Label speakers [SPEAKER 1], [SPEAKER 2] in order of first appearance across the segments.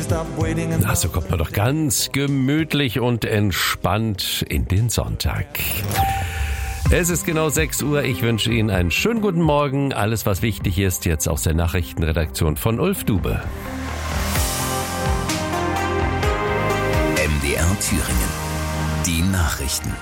[SPEAKER 1] Na, so kommt man doch ganz gemütlich und entspannt in den Sonntag. Es ist genau 6 Uhr. Ich wünsche Ihnen einen schönen guten Morgen. Alles, was wichtig ist, jetzt aus der Nachrichtenredaktion von Ulf Dube.
[SPEAKER 2] MDR Thüringen. Die Nachrichten.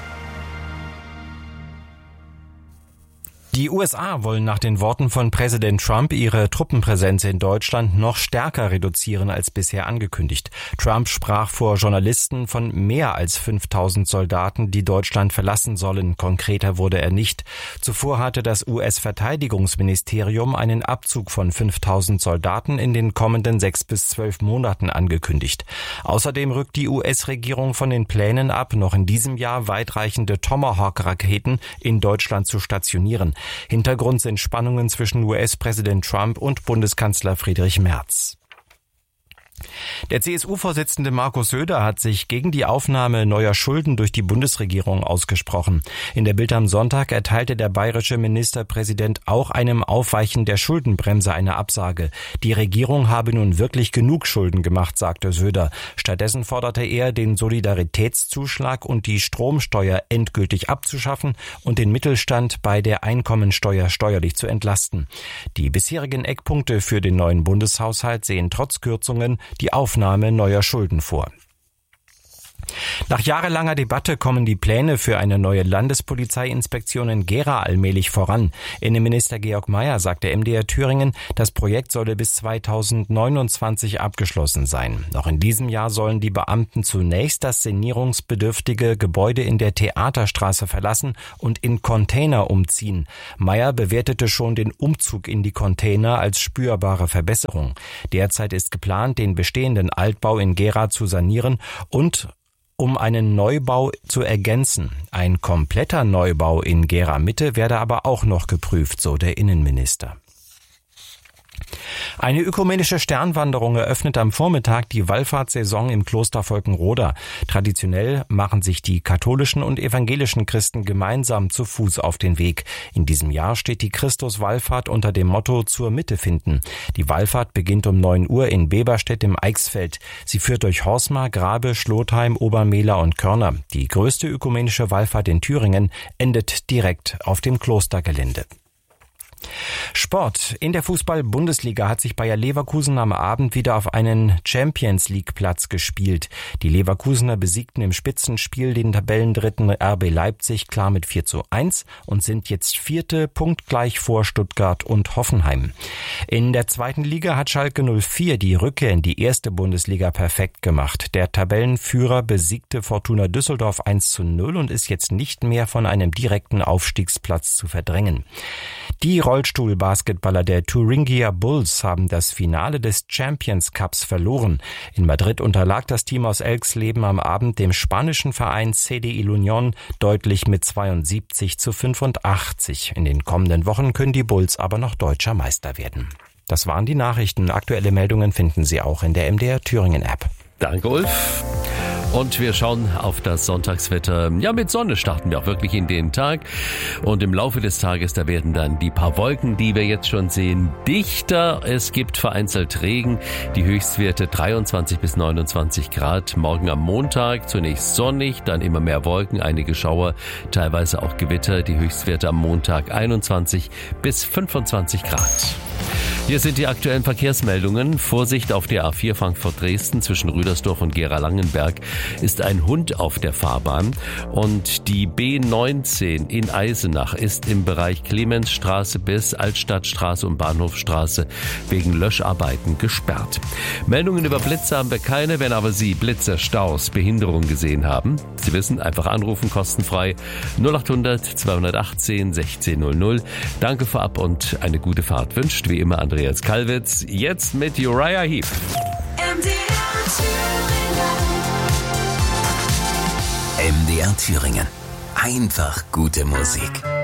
[SPEAKER 3] Die USA wollen nach den Worten von Präsident Trump ihre Truppenpräsenz in Deutschland noch stärker reduzieren als bisher angekündigt. Trump sprach vor Journalisten von mehr als 5000 Soldaten, die Deutschland verlassen sollen. Konkreter wurde er nicht. Zuvor hatte das US-Verteidigungsministerium einen Abzug von 5000 Soldaten in den kommenden 6 bis 12 Monaten angekündigt. Außerdem rückt die US-Regierung von den Plänen ab, noch in diesem Jahr weitreichende Tomahawk-Raketen in Deutschland zu stationieren. Hintergrund sind Spannungen zwischen US-Präsident Trump und Bundeskanzler Friedrich Merz. Der CSU-Vorsitzende Markus Söder hat sich gegen die Aufnahme neuer Schulden durch die Bundesregierung ausgesprochen. In der Bild am Sonntag erteilte der bayerische Ministerpräsident auch einem Aufweichen der Schuldenbremse eine Absage. Die Regierung habe nun wirklich genug Schulden gemacht, sagte Söder. Stattdessen forderte er, den Solidaritätszuschlag und die Stromsteuer endgültig abzuschaffen und den Mittelstand bei der Einkommensteuer steuerlich zu entlasten. Die bisherigen Eckpunkte für den neuen Bundeshaushalt sehen trotz Kürzungen die Aufnahme neuer Schulden vor. Nach jahrelanger Debatte kommen die Pläne für eine neue Landespolizeiinspektion in Gera allmählich voran. Innenminister Georg Mayer sagte MDR Thüringen, das Projekt solle bis 2029 abgeschlossen sein. Noch in diesem Jahr sollen die Beamten zunächst das sanierungsbedürftige Gebäude in der Theaterstraße verlassen und in Container umziehen. Mayer bewertete schon den Umzug in die Container als spürbare Verbesserung. Derzeit ist geplant, den bestehenden Altbau in Gera zu sanieren und um einen Neubau zu ergänzen. Ein kompletter Neubau in Gera Mitte werde aber auch noch geprüft, so der Innenminister. Eine ökumenische Sternwanderung eröffnet am Vormittag die Wallfahrtssaison im Kloster Volkenroda. Traditionell machen sich die katholischen und evangelischen Christen gemeinsam zu Fuß auf den Weg. In diesem Jahr steht die Christuswallfahrt unter dem Motto zur Mitte finden. Die Wallfahrt beginnt um 9 Uhr in Beberstedt im Eichsfeld. Sie führt durch Horsmar, Grabe, Schlotheim, Obermehler und Körner. Die größte ökumenische Wallfahrt in Thüringen endet direkt auf dem Klostergelände. Sport. In der Fußball-Bundesliga hat sich Bayer Leverkusen am Abend wieder auf einen Champions-League-Platz gespielt. Die Leverkusener besiegten im Spitzenspiel den Tabellendritten RB Leipzig klar mit 4:1 und sind jetzt Vierte, punktgleich vor Stuttgart und Hoffenheim. In der zweiten Liga hat Schalke 04 die Rückkehr in die erste Bundesliga perfekt gemacht. Der Tabellenführer besiegte Fortuna Düsseldorf 1:0 und ist jetzt nicht mehr von einem direkten Aufstiegsplatz zu verdrängen. Die Rollstuhlbasketballer der Thuringia Bulls haben das Finale des Champions Cups verloren. In Madrid unterlag das Team aus Elxleben am Abend dem spanischen Verein CDI L'Unión deutlich mit 72:85. In den kommenden Wochen können die Bulls aber noch deutscher Meister werden. Das waren die Nachrichten. Aktuelle Meldungen finden Sie auch in der MDR Thüringen App.
[SPEAKER 1] Danke, Ulf. Und wir schauen auf das Sonntagswetter. Ja, mit Sonne starten wir auch wirklich in den Tag. Und im Laufe des Tages, da werden dann die paar Wolken, die wir jetzt schon sehen, dichter. Es gibt vereinzelt Regen. Die Höchstwerte 23 bis 29 Grad. Morgen am Montag zunächst sonnig, dann immer mehr Wolken, einige Schauer, teilweise auch Gewitter. Die Höchstwerte am Montag 21 bis 25 Grad. Hier sind die aktuellen Verkehrsmeldungen. Vorsicht auf der A4 Frankfurt-Dresden zwischen Rüdersdorf und Gera-Langenberg ist ein Hund auf der Fahrbahn. Und die B19 in Eisenach ist im Bereich Clemensstraße bis Altstadtstraße und Bahnhofstraße wegen Löscharbeiten gesperrt. Meldungen über Blitze haben wir keine. Wenn aber Sie Blitze, Staus, Behinderungen gesehen haben, Sie wissen, einfach anrufen, kostenfrei 0800 218 1600. Danke vorab und eine gute Fahrt wünscht wie immer Andreas Kalwitz. Jetzt mit Uriah Heep.
[SPEAKER 2] MDR Thüringen. Einfach gute Musik.